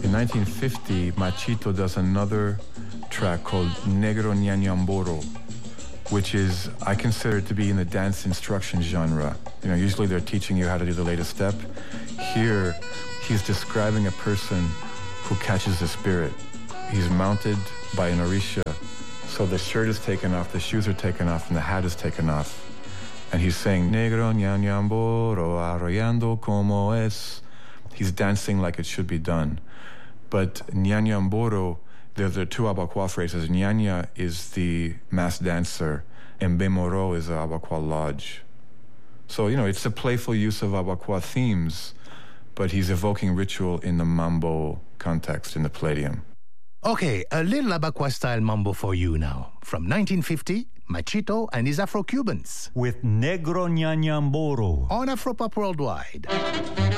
In 1950, Machito does another track called Negro Ñañamboro, which is, I consider it to be in the dance instruction genre. Usually they're teaching you how to do the latest step. Here, he's describing a person who catches the spirit. He's mounted by an orisha, so the shirt is taken off, the shoes are taken off, and the hat is taken off. And he's saying, Negro Ñañamboro, arrollando como es. He's dancing like it should be done. But Ñañamboro, there are two Abacuá phrases. Ñaña is the mass dancer, and Bemoro is the Abacuá lodge. So, it's a playful use of Abacuá themes, but he's evoking ritual in the mambo context, in the Palladium. Okay, a little Abacuá-style mambo for you now. From 1950, Machito and his Afro-Cubans. With Negro Ñañamboro. On Afropop Worldwide.